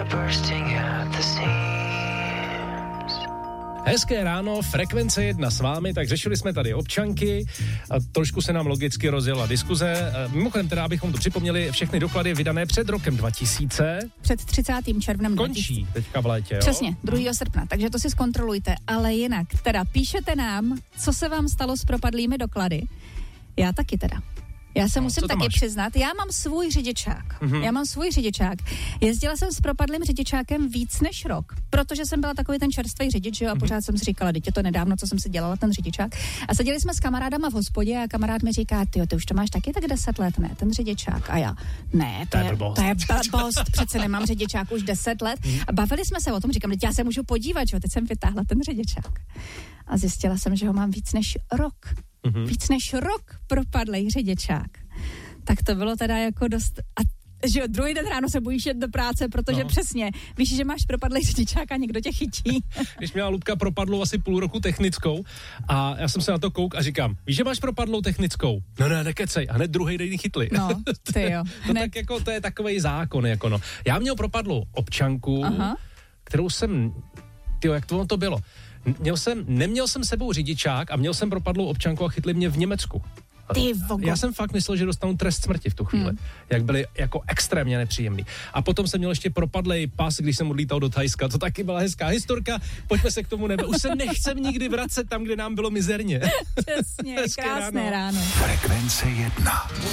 Hezké ráno, Frekvence 1 s vámi, tak řešili jsme tady občanky a trošku se nám logicky rozjela diskuze. Mimochodem teda, abychom to připomněli, všechny doklady vydané před rokem 2000. Před 30. červnem končí teďka v létě, jo? Přesně, 2. srpna, takže to si zkontrolujte, ale jinak, teda píšete nám, co se vám stalo s propadlými doklady. Já taky teda. Já se musím taky přiznat, já mám svůj řidičák. Jezdila jsem s propadlým řidičákem víc než rok, protože jsem byla takový ten čerstvý řidič, že jo, a pořád jsem si říkala, teď je to nedávno, co jsem si dělala ten řidičák. A seděli jsme s kamarádama v hospodě a kamarád mi říká, ty už to máš taky tak 10 let, ne, ten řidičák. A já, ne, to je blbost, přece nemám řidičák už 10 let. A bavili jsme se o tom, říkám, teď já se můžu podívat, že jo, teď jsem vytáhla ten řidičák. A zjistila jsem, že ho mám víc než rok. Víc než rok propadlej řidičák. Tak to bylo teda jako dost... A že druhý den ráno se bojíš jet do práce, protože přesně víš, že máš propadlej řidičák a někdo tě chytí. Když měla Lubka propadlou asi půl roku technickou a já jsem se na to kouk a říkám, víš, že máš propadlou technickou? No ne, nekecej. A hned druhý den chytli. No, ty jo. To tak jako, to je takovej zákon, jako no. Já měl propadlou občanku, kterou jsem... Tyjo, jak to bylo? Neměl jsem sebou řidičák a měl jsem propadlou občanku a chytli mě v Německu. Já jsem fakt myslel, že dostanu trest smrti v tu chvíli. Jak byli jako extrémně nepříjemný. A potom jsem měl ještě propadlej pas, když jsem odlítal do Thajska. To taky byla hezká historka. Pojďme se k tomu Už se nechcem nikdy vracet tam, kde nám bylo mizerně. Přesně, krásné ráno. Frekvence 1.